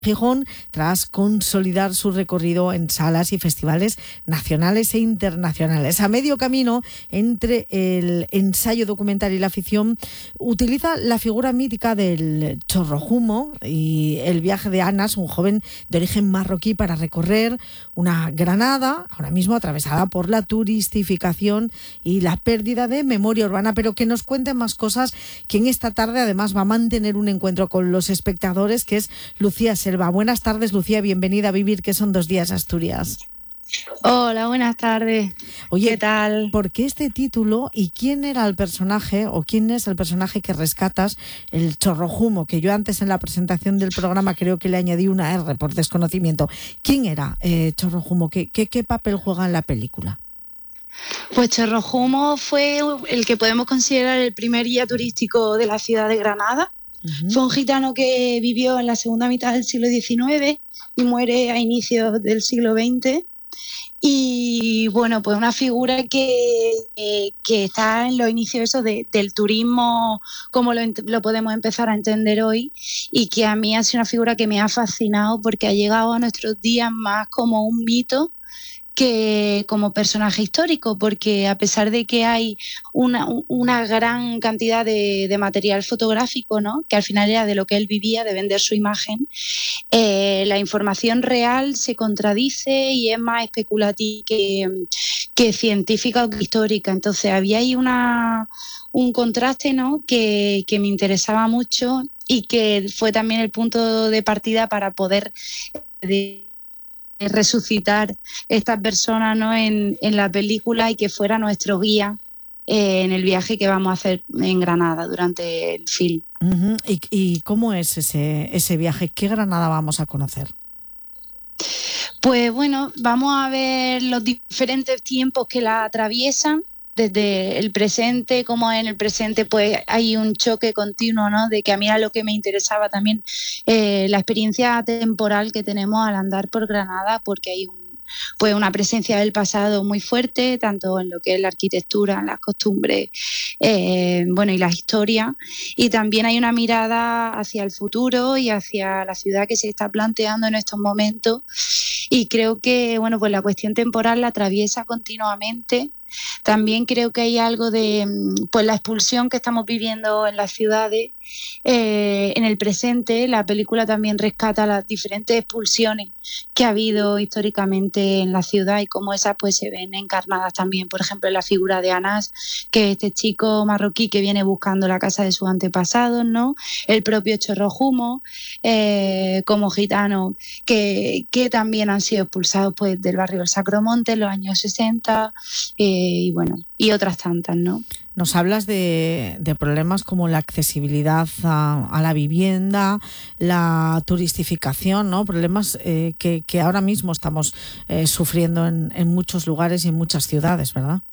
Gijón, tras consolidar su recorrido en salas y festivales nacionales e internacionales. A medio camino entre el ensayo documental y la ficción, utiliza la figura mítica del Chorrojumo y el viaje de Anas, un joven de origen marroquí, para recorrer una Granada, ahora mismo atravesada por la turistificación y la pérdida de memoria urbana. Pero que nos cuente más cosas, quien esta tarde además va a mantener un encuentro con los espectadores, que es Lucía Selva. Buenas tardes, Lucía, bienvenida a Vivir, que son 2 días Asturias. Hola, buenas tardes. Oye, ¿qué tal? ¿Por qué este título y quién era el personaje o quién es el personaje que rescatas, el Chorrojumo, que yo antes en la presentación del programa creo que le añadí una R por desconocimiento? ¿Quién era Chorrojumo? ¿Qué papel juega en la película? Pues Chorrojumo fue el que podemos considerar el primer guía turístico de la ciudad de Granada. Fue un gitano que vivió en la segunda mitad del siglo XIX y muere a inicios del siglo XX. Y bueno, pues una figura que está en los inicios del turismo, como lo podemos empezar a entender hoy, y que a mí ha sido una figura que me ha fascinado porque ha llegado a nuestros días más como un mito que como personaje histórico, porque a pesar de que hay una gran cantidad de material fotográfico, ¿no?, que al final era de lo que él vivía, de vender su imagen, la información real se contradice y es más especulativa que científica o que histórica. Entonces había ahí un contraste, ¿no?, que me interesaba mucho y que fue también el punto de partida para poder resucitar esta persona, ¿no?, en la película, y que fuera nuestro guía en el viaje que vamos a hacer en Granada durante el film. Uh-huh. ¿Y cómo es ese viaje? ¿Qué Granada vamos a conocer? Pues bueno, vamos a ver los diferentes tiempos que la atraviesan. Desde el presente, como en el presente pues hay un choque continuo, ¿no?, de que a mí era lo que me interesaba también, la experiencia temporal que tenemos al andar por Granada, porque hay pues una presencia del pasado muy fuerte, tanto en lo que es la arquitectura, en las costumbres, bueno, y la historia, y también hay una mirada hacia el futuro y hacia la ciudad que se está planteando en estos momentos, y creo que bueno, pues la cuestión temporal la atraviesa continuamente. También creo que hay algo de pues la expulsión que estamos viviendo en las ciudades en el presente. La película también rescata las diferentes expulsiones que ha habido históricamente en la ciudad y cómo esas pues se ven encarnadas también, por ejemplo, en la figura de Anas, que es este chico marroquí que viene buscando la casa de sus antepasados, ¿no? El propio Chorrojumo, como gitano, que también han sido expulsados pues del barrio del Sacromonte en los años 60, y bueno, y otras tantas, ¿no? Nos hablas de problemas como la accesibilidad a la vivienda, la turistificación, ¿no? Problemas que ahora mismo estamos sufriendo en muchos lugares y en muchas ciudades, ¿verdad?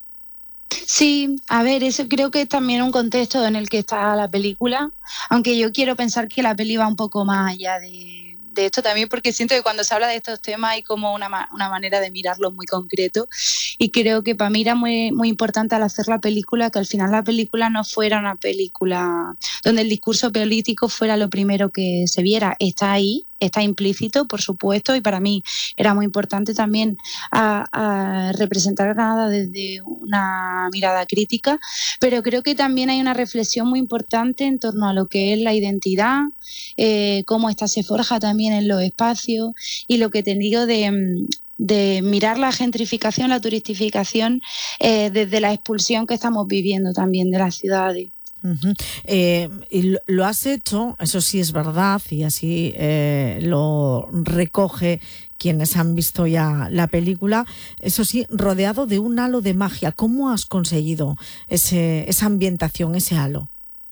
Sí, a ver, eso creo que es también un contexto en el que está la película, aunque yo quiero pensar que la peli va un poco más allá de esto también, porque siento que cuando se habla de estos temas hay como una manera de mirarlo muy concreto, y creo que para mí era muy, muy importante al hacer la película que al final la película no fuera una película donde el discurso político fuera lo primero que se viera. Está ahí, está implícito, por supuesto, y para mí era muy importante también a representar Granada desde una mirada crítica, pero creo que también hay una reflexión muy importante en torno a lo que es la identidad, cómo esta se forja también en los espacios, y lo que te digo de mirar la gentrificación, la turistificación, desde la expulsión que estamos viviendo también de las ciudades. Uh-huh. Y lo has hecho, eso sí es verdad, y así lo recoge quienes han visto ya la película, eso sí, rodeado de un halo de magia. ¿Cómo has conseguido esa ambientación, ese halo?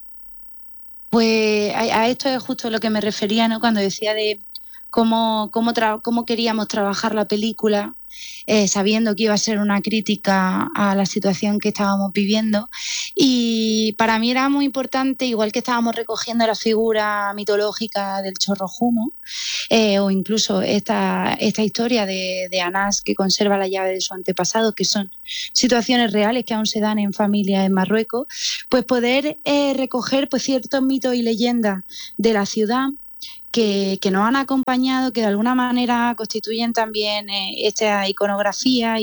Pues a esto es justo lo que me refería, ¿no?, cuando decía de cómo queríamos trabajar la película, sabiendo que iba a ser una crítica a la situación que estábamos viviendo. Y para mí era muy importante, igual que estábamos recogiendo la figura mitológica del Chorrojumo, o incluso esta historia de Anas, que conserva la llave de su antepasado, que son situaciones reales que aún se dan en familias en Marruecos, pues poder recoger pues ciertos mitos y leyendas de la ciudad que nos han acompañado, que de alguna manera constituyen también esta iconografía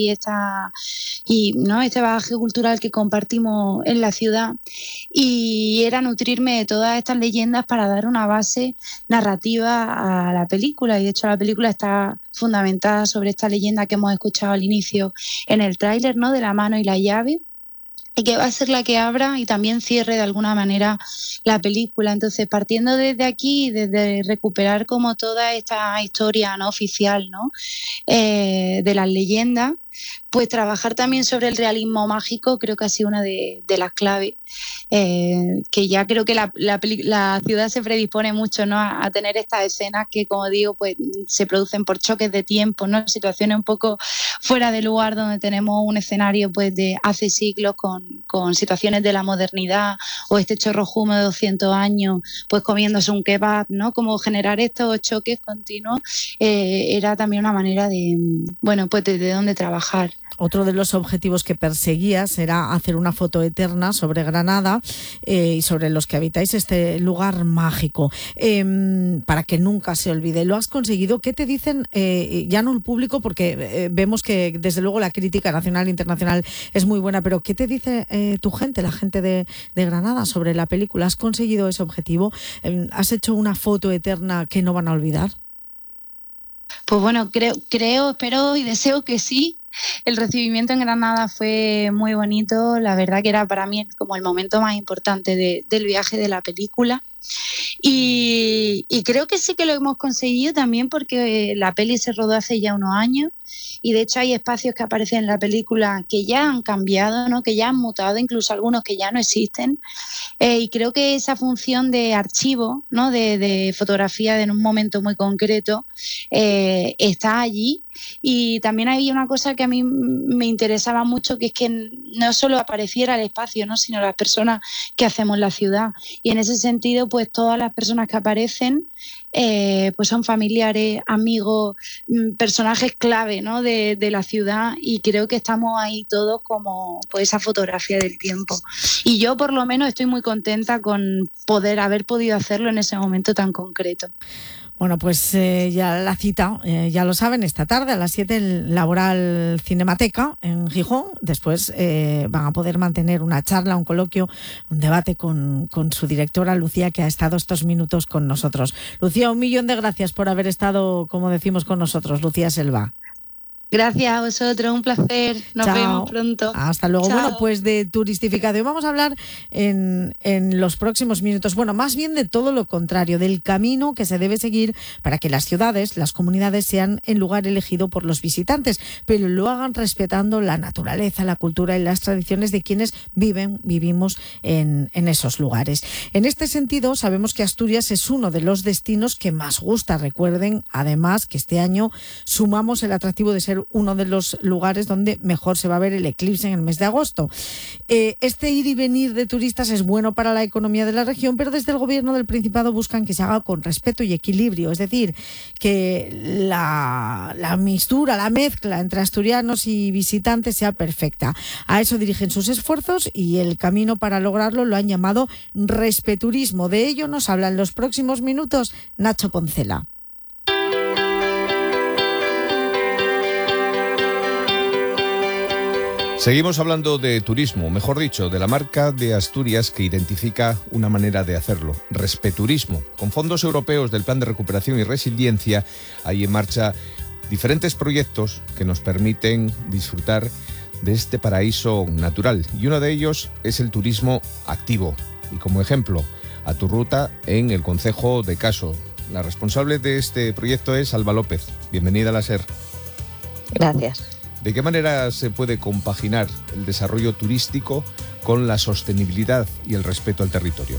y ¿no? Este bagaje cultural que compartimos en la ciudad, y era nutrirme de todas estas leyendas para dar una base narrativa a la película, y de hecho la película está fundamentada sobre esta leyenda que hemos escuchado al inicio en el tráiler, ¿no? De la mano y la llave, y que va a ser la que abra y también cierre de alguna manera la película. Entonces, partiendo desde aquí, desde recuperar como toda esta historia no oficial, ¿no? De las leyendas, pues trabajar también sobre el realismo mágico creo que ha sido una de las claves, que ya creo que la ciudad se predispone mucho, ¿no? a tener estas escenas que, como digo, pues se producen por choques de tiempo, ¿no? Situaciones un poco fuera de lugar, donde tenemos un escenario pues de hace siglos con situaciones de la modernidad, o este chorrojumo de 200 años pues comiéndose un kebab, ¿no? Como generar estos choques continuos era también una manera de, bueno, pues de dónde trabajar. Otro de los objetivos que perseguías era hacer una foto eterna sobre Granada y sobre los que habitáis este lugar mágico, para que nunca se olvide. ¿Lo has conseguido? ¿Qué te dicen, ya no el público, porque vemos que desde luego la crítica nacional e internacional es muy buena, pero qué te dice tu gente, la gente de Granada, sobre la película? ¿Has conseguido ese objetivo? ¿Has hecho una foto eterna que no van a olvidar? Pues bueno, creo, espero y deseo que sí. El recibimiento en Granada fue muy bonito, la verdad que era para mí como el momento más importante del viaje de la película. Y creo que sí que lo hemos conseguido también, porque la peli se rodó hace ya unos años, y de hecho hay espacios que aparecen en la película que ya han cambiado, ¿no? Que ya han mutado, incluso algunos que ya no existen, y creo que esa función de archivo, ¿no? de fotografía en un momento muy concreto está allí. Y también hay una cosa que a mí me interesaba mucho, que es que no solo apareciera el espacio, ¿no? Sino las personas que hacemos la ciudad, y en ese sentido pues todas las personas que aparecen pues son familiares, amigos, personajes clave, ¿no? de la ciudad, y creo que estamos ahí todos como pues esa fotografía del tiempo, y yo por lo menos estoy muy contenta con haber podido hacerlo en ese momento tan concreto. Bueno, pues ya la cita, ya lo saben, esta tarde a las 7 en Laboral Cinemateca en Gijón. Después van a poder mantener una charla, un coloquio, un debate con su directora Lucía, que ha estado estos minutos con nosotros. Lucía, 1.000.000 de gracias por haber estado, como decimos, con nosotros. Lucía Selva. Gracias a vosotros, un placer. Nos vemos pronto. Hasta luego. Chao. Bueno, pues de turistificación vamos a hablar en los próximos minutos. Bueno, más bien de todo lo contrario, del camino que se debe seguir para que las ciudades, las comunidades sean el lugar elegido por los visitantes, pero lo hagan respetando la naturaleza, la cultura y las tradiciones de quienes vivimos en esos lugares. En este sentido, sabemos que Asturias es uno de los destinos que más gusta. Recuerden, además, que este año sumamos el atractivo de ser uno de los lugares donde mejor se va a ver el eclipse en el mes de agosto. Este ir y venir de turistas es bueno para la economía de la región, pero desde el Gobierno del Principado buscan que se haga con respeto y equilibrio, es decir, que la mixtura, la mezcla entre asturianos y visitantes sea perfecta. A eso dirigen sus esfuerzos, y el camino para lograrlo lo han llamado respeturismo. De ello nos habla en los próximos minutos Nacho Poncela. Seguimos hablando de turismo, mejor dicho, de la marca de Asturias que identifica una manera de hacerlo, respeturismo. Con fondos europeos del Plan de Recuperación y Resiliencia hay en marcha diferentes proyectos que nos permiten disfrutar de este paraíso natural, y uno de ellos es el turismo activo. Y como ejemplo, a tu ruta en el concejo de Caso. La responsable de este proyecto es Alba López. Bienvenida a la SER. Gracias. ¿De qué manera se puede compaginar el desarrollo turístico con la sostenibilidad y el respeto al territorio?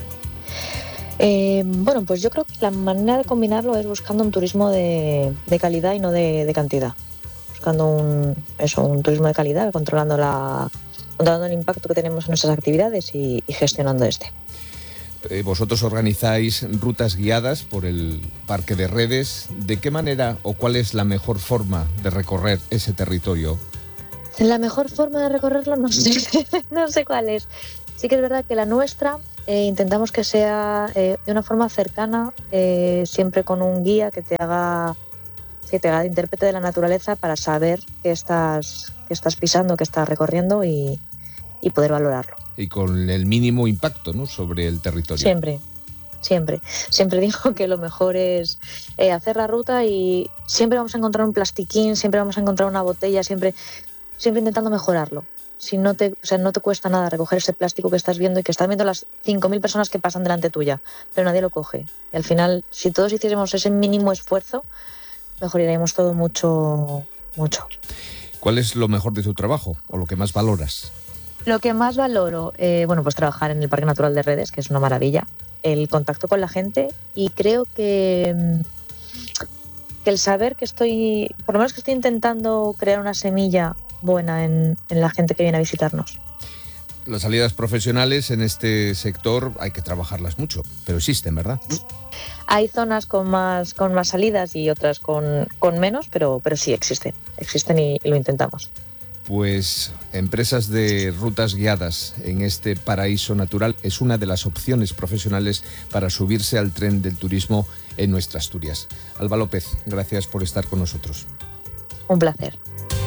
Bueno, pues yo creo que la manera de combinarlo es buscando un turismo de calidad y no de cantidad. Buscando un turismo de calidad, controlando el impacto que tenemos en nuestras actividades y gestionando este. Vosotros organizáis rutas guiadas por el Parque de Redes. ¿De qué manera o cuál es la mejor forma de recorrer ese territorio? La mejor forma de recorrerlo no sé, no sé cuál es. Sí que es verdad que la nuestra intentamos que sea de una forma cercana, siempre con un guía que te haga de intérprete de la naturaleza para saber qué estás pisando, qué estás recorriendo y poder valorarlo. Y con el mínimo impacto, ¿no?, sobre el territorio. Siempre digo que lo mejor es hacer la ruta y siempre vamos a encontrar un plastiquín, siempre vamos a encontrar una botella, siempre intentando mejorarlo. Si no te cuesta nada recoger ese plástico que estás viendo y que estás viendo las 5.000 personas que pasan delante tuya, pero nadie lo coge. Y al final, si todos hiciésemos ese mínimo esfuerzo, mejoraríamos todo mucho. ¿Cuál es lo mejor de tu trabajo o lo que más valoras? Lo que más valoro, pues trabajar en el Parque Natural de Redes, que es una maravilla, el contacto con la gente, y creo que el saber que por lo menos que estoy intentando crear una semilla buena en la gente que viene a visitarnos. Las salidas profesionales en este sector hay que trabajarlas mucho, pero existen, ¿verdad? Hay zonas con más salidas y otras con menos, pero sí existen y lo intentamos. Pues empresas de rutas guiadas en este paraíso natural es una de las opciones profesionales para subirse al tren del turismo en nuestra Asturias. Alba López, gracias por estar con nosotros. Un placer.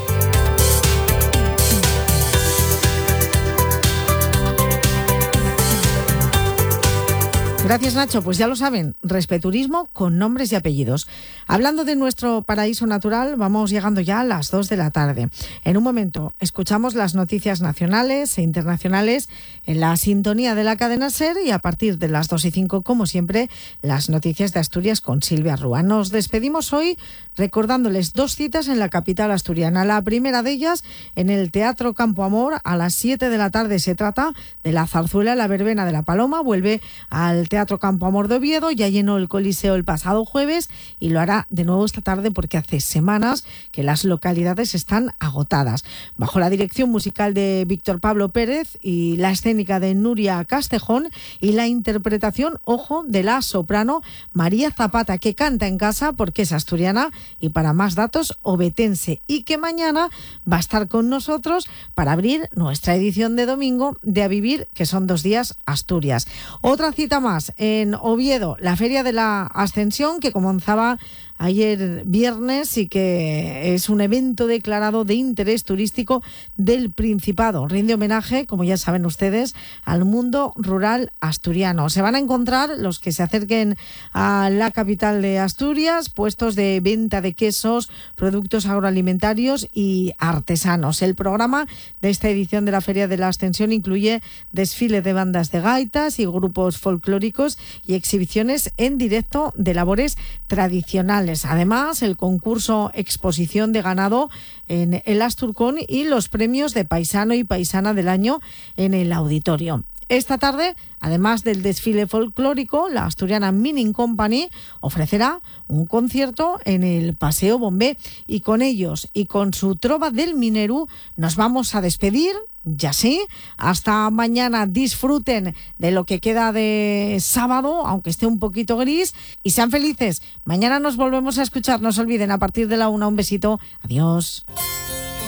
Gracias, Nacho. Pues ya lo saben, Respeturismo con nombres y apellidos. Hablando de nuestro paraíso natural, vamos llegando ya a las 2 de la tarde. En un momento escuchamos las noticias nacionales e internacionales en la sintonía de la cadena SER, y a partir de las 2:05, como siempre, las noticias de Asturias con Silvia Rúa. Nos despedimos hoy recordándoles 2 citas en la capital asturiana. La primera de ellas en el Teatro Campo Amor a las 7 de la tarde. Se trata de la zarzuela La Verbena de la Paloma. Vuelve al Teatro Campo Amor de Oviedo, ya llenó el Coliseo el pasado jueves y lo hará de nuevo esta tarde porque hace semanas que las localidades están agotadas. Bajo la dirección musical de Víctor Pablo Pérez y la escénica de Nuria Castejón y la interpretación, ojo, de la soprano María Zapata, que canta en casa porque es asturiana y, para más datos, obetense, y que mañana va a estar con nosotros para abrir nuestra edición de domingo de A Vivir, que son 2 días Asturias. Otra cita más en Oviedo, la Feria de la Ascensión, que comenzaba ayer viernes y que es un evento declarado de interés turístico del Principado. Rinde homenaje, como ya saben ustedes, al mundo rural asturiano. Se van a encontrar, los que se acerquen a la capital de Asturias, puestos de venta de quesos, productos agroalimentarios y artesanos. El programa de esta edición de la Feria de la Ascensión incluye desfile de bandas de gaitas y grupos folclóricos y exhibiciones en directo de labores tradicionales. Además, el concurso Exposición de Ganado en el Asturcón y los premios de Paisano y Paisana del Año en el Auditorio. Esta tarde, además del desfile folclórico, la Asturiana Mining Company ofrecerá un concierto en el Paseo Bombé, y con ellos y con su Trova del Mineru nos vamos a despedir. Ya sí, hasta mañana. Disfruten de lo que queda de sábado, aunque esté un poquito gris, y sean felices. Mañana nos volvemos a escuchar, no se olviden, a partir de la 1. Un besito. Adiós.